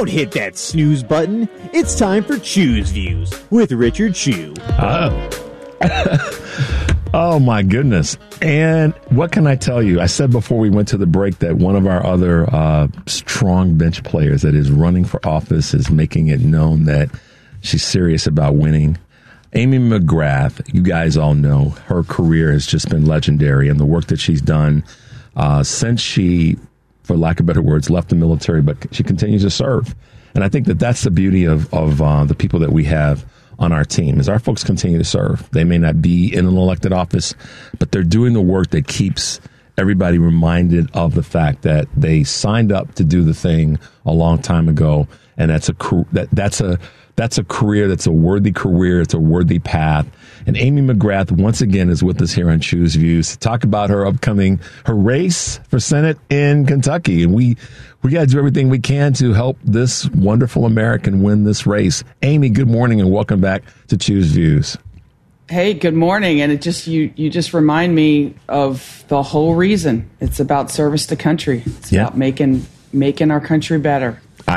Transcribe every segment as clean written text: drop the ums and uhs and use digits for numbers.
Don't hit that snooze button. It's time for Choose Views with Richard Chew. Oh, my goodness. And what can I tell you? I said before we went to the break that one of our other strong bench players that is running for office is making it known that she's serious about winning. Amy McGrath, you guys all know, her career has just been legendary, and the work that she's done since she, for lack of better words, left the military, but she continues to serve. And I think that that's the beauty of the people that we have on our team, is our folks continue to serve. They may not be in an elected office, but they're doing the work that keeps everybody reminded of the fact that they signed up to do the thing a long time ago, and that's a career, that's a worthy career, it's a worthy path. And Amy McGrath, once again, is with us here on Choose Views to talk about her race for Senate in Kentucky. And we got to do everything we can to help this wonderful American win this race. Amy, good morning and welcome back to Choose Views. Hey, good morning. And you just remind me of the whole reason. It's about service to country. It's about making our country better.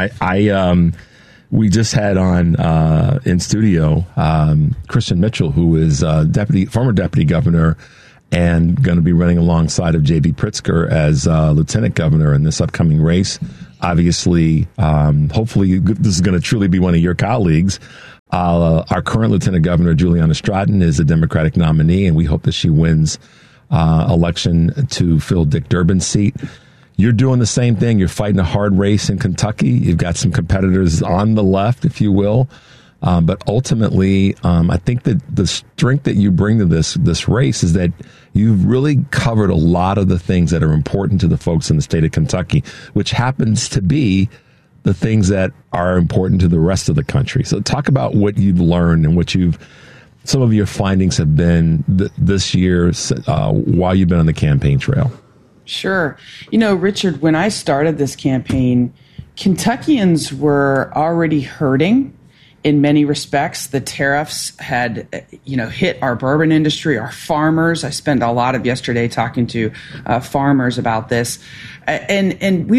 We just had on in studio Christian Mitchell, who is former deputy governor and going to be running alongside of J.B. Pritzker as lieutenant governor in this upcoming race. Obviously, hopefully this is going to truly be one of your colleagues. Our current lieutenant governor, Juliana Stratton, is a Democratic nominee, and we hope that she wins election to fill Dick Durbin's seat. You're doing the same thing. You're fighting a hard race in Kentucky. You've got some competitors on the left, if you will. But ultimately, I think that the strength that you bring to this race is that you've really covered a lot of the things that are important to the folks in the state of Kentucky, which happens to be the things that are important to the rest of the country. So talk about what you've learned and some of your findings have been this year while you've been on the campaign trail. Sure. Richard, when I started this campaign, Kentuckians were already hurting in many respects. The tariffs had, hit our bourbon industry, our farmers. I spent a lot of yesterday talking to farmers about this. And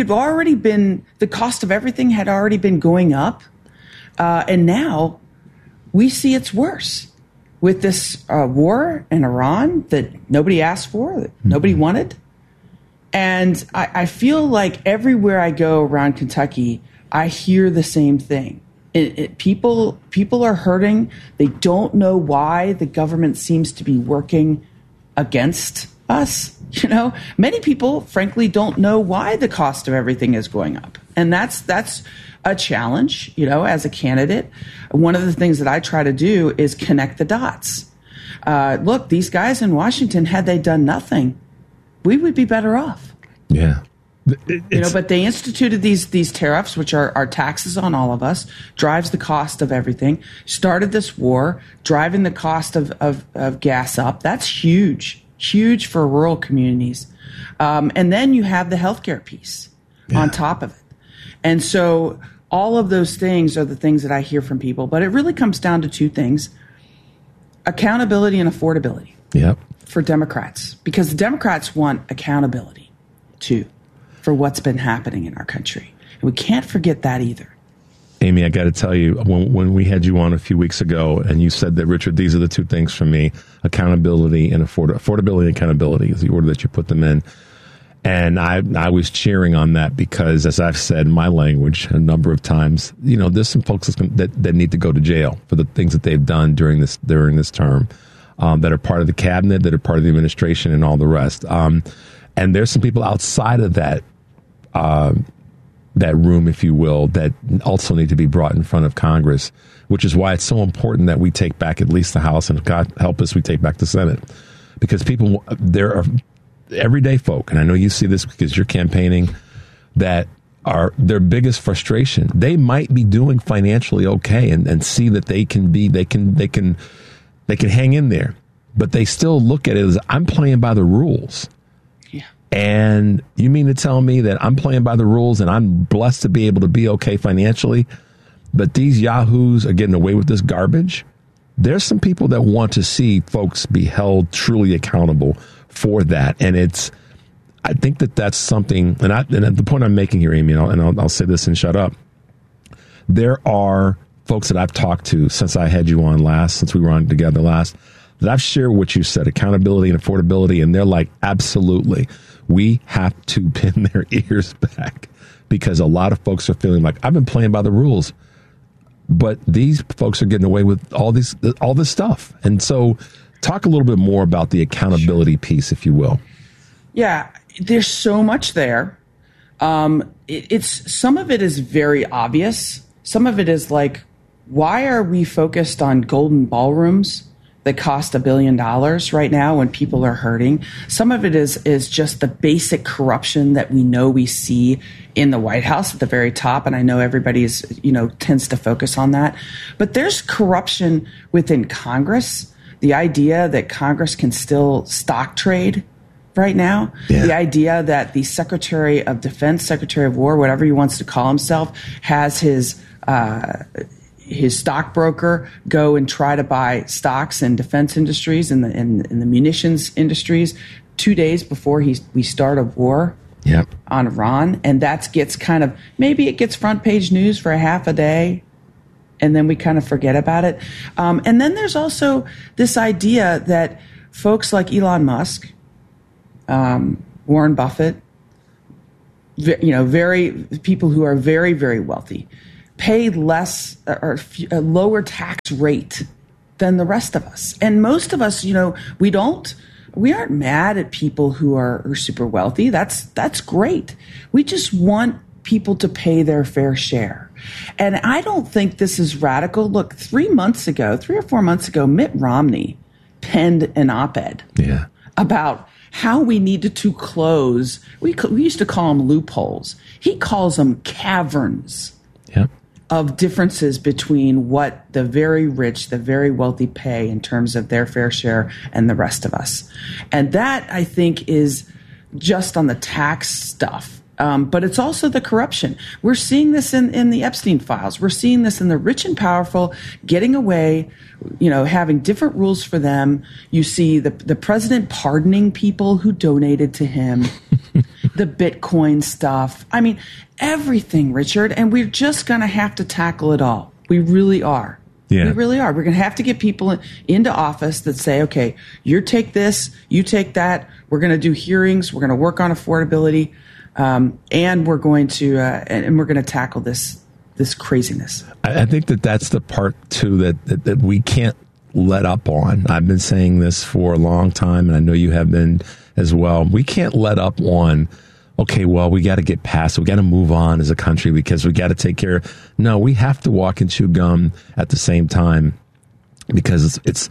the cost of everything had already been going up. And now we see it's worse with this war in Iran that nobody asked for, that nobody wanted. And I feel like everywhere I go around Kentucky, I hear the same thing. People are hurting. They don't know why the government seems to be working against us. Many people, frankly, don't know why the cost of everything is going up. And that's a challenge, as a candidate. One of the things that I try to do is connect the dots. Look, these guys in Washington, had they done nothing, we would be better off. Yeah. But they instituted these tariffs, which are taxes on all of us, drives the cost of everything, started this war, driving the cost of gas up. That's huge for rural communities. And then you have the healthcare piece on top of it. And so all of those things are the things that I hear from people. But it really comes down to two things: accountability and affordability. Yep. For Democrats, because the Democrats want accountability too for what's been happening in our country. And we can't forget that either. Amy, I got to tell you, when we had you on a few weeks ago and you said that, Richard, these are the two things for me: accountability and affordability and accountability is the order that you put them in. And I was cheering on that because, as I've said in my language a number of times, there's some folks that need to go to jail for the things that they've done during this term. That are part of the cabinet, that are part of the administration, and all the rest. And there's some people outside of that room, if you will, that also need to be brought in front of Congress, which is why it's so important that we take back at least the House, and God help us, we take back the Senate. Because there are everyday folk, and I know you see this because you're campaigning, that are their biggest frustration. They might be doing financially okay and see that they can hang in there, but they still look at it as, I'm playing by the rules. Yeah. And you mean to tell me that I'm playing by the rules and I'm blessed to be able to be okay financially, but these yahoos are getting away with this garbage? There's some people that want to see folks be held truly accountable for that. And I think that that's something, and the point I'm making here, Amy, and I'll say this and shut up. There are folks that I've talked to since I had you on last, since we were on together last, that I've shared what you said, accountability and affordability, and they're like, absolutely, we have to pin their ears back because a lot of folks are feeling like, I've been playing by the rules, but these folks are getting away with all this stuff. And so talk a little bit more about the accountability piece, if you will. Yeah, there's so much there. It's some of it is very obvious. Some of it is like, why are we focused on golden ballrooms that cost $1 billion right now when people are hurting? Some of it is just the basic corruption that we know we see in the White House at the very top. And I know everybody's, tends to focus on that. But there's corruption within Congress. The idea that Congress can still stock trade right now, the idea that the Secretary of Defense, Secretary of War, whatever he wants to call himself, has his stockbroker go and try to buy stocks in defense industries and in the munitions industries 2 days before we start a war on Iran. And that gets maybe it gets front page news for a half a day, and then we kind of forget about it. And then there's also this idea that folks like Elon Musk, Warren Buffett, people who are very, very wealthy, pay less or a lower tax rate than the rest of us. And most of us, we aren't mad at people who are super wealthy. That's great. We just want people to pay their fair share. And I don't think this is radical. Look, 3 or 4 months ago, Mitt Romney penned an op-ed about how we needed to close. We used to call them loopholes. He calls them caverns of differences between what the very rich, the very wealthy pay in terms of their fair share and the rest of us. And that, I think, is just on the tax stuff. But it's also the corruption. We're seeing this in the Epstein files. We're seeing this in the rich and powerful getting away, having different rules for them. You see the president pardoning people who donated to him, the Bitcoin stuff. I mean, everything, Richard. And we're just going to have to tackle it all. We really are. Yeah. We really are. We're going to have to get people into office that say, okay, you take this, you take that. We're going to do hearings. We're going to work on affordability. And we're going to tackle this craziness. I think that's the part too that we can't let up on. I've been saying this for a long time, and I know you have been as well. We can't let up on, okay, well, we got to get past it. We got to move on as a country because we got to take care. No, we have to walk and chew gum at the same time because it's.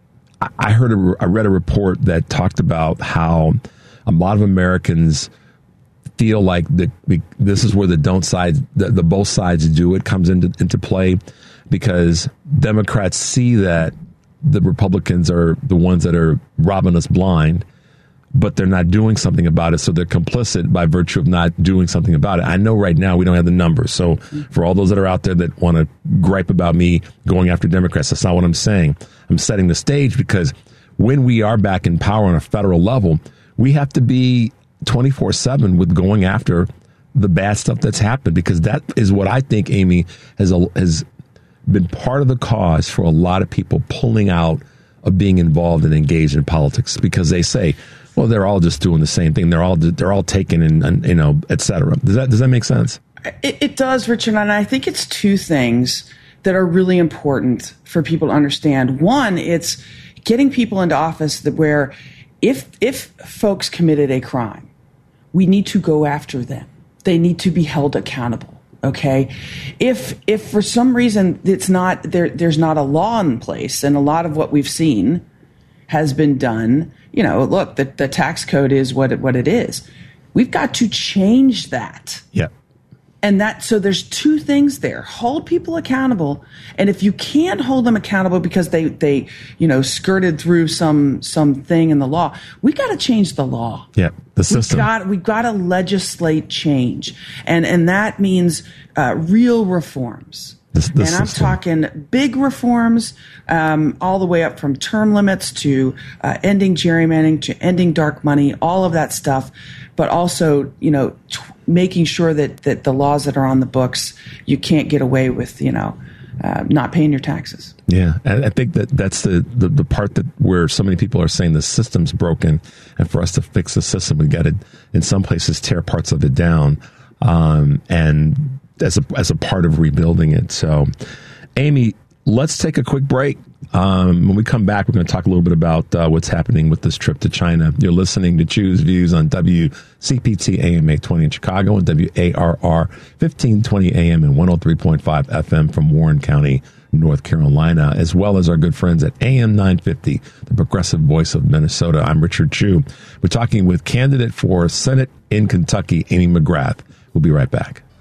I read a report that talked about how a lot of Americans feel like this is where the both sides do it comes into play because Democrats see that the Republicans are the ones that are robbing us blind, but they're not doing something about it. So they're complicit by virtue of not doing something about it. I know right now we don't have the numbers. So for all those that are out there that want to gripe about me going after Democrats, that's not what I'm saying. I'm setting the stage because when we are back in power on a federal level, we have to be 24/7 with going after the bad stuff that's happened, because that is what I think, Amy, has been part of the cause for a lot of people pulling out of being involved and engaged in politics, because they say, well, they're all just doing the same thing. They're all taking and et cetera. Does that make sense? It does, Richard. And I think it's two things that are really important for people to understand. One, it's getting people into office where if folks committed a crime, we need to go after them. They need to be held accountable. Okay. If for some reason it's not there's not a law in place, and a lot of what we've seen has been done, look, the tax code is what it is. We've got to change that. Yeah. And so there's two things there. Hold people accountable. And if you can't hold them accountable because they skirted through some thing in the law, we got to change the law. Yeah. The system. We've got to legislate change. And that means real reforms. And I'm talking big reforms, all the way up from term limits to ending gerrymandering to ending dark money, all of that stuff. But also, making sure that the laws that are on the books, you can't get away with, not paying your taxes. Yeah, I think that's the part that where so many people are saying the system's broken, and for us to fix the system, we got to, in some places, tear parts of it down, and as a part of rebuilding it. So, Amy, let's take a quick break. When we come back, we're going to talk a little bit about what's happening with this trip to China. You're listening to Choose Views on WCPT AM 820 in Chicago and WARR 1520 AM and 103.5 FM from Warren County, North Carolina, as well as our good friends at AM 950, the progressive voice of Minnesota. I'm Richard Chu. We're talking with candidate for Senate in Kentucky, Amy McGrath. We'll be right back.